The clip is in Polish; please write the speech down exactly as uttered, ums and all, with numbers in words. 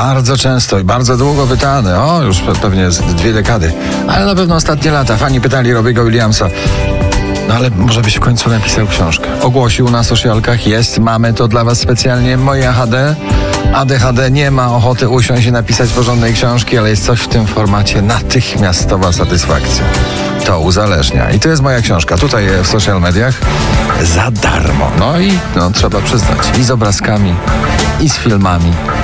Bardzo często i bardzo długo pytany. O, już pewnie z dwie dekady. Ale na pewno ostatnie lata. Fani pytali Robiego Williamsa. No ale może byś w końcu napisał książkę. Ogłosił na socialkach. Jest, mamy to dla was specjalnie. Moje A D. A D H D nie ma ochoty usiąść i napisać porządnej książki, ale jest coś w tym formacie. Natychmiastowa satysfakcja. To uzależnia. I to jest moja książka. Tutaj w social mediach za darmo. No i no, trzeba przyznać. I z obrazkami, i z filmami.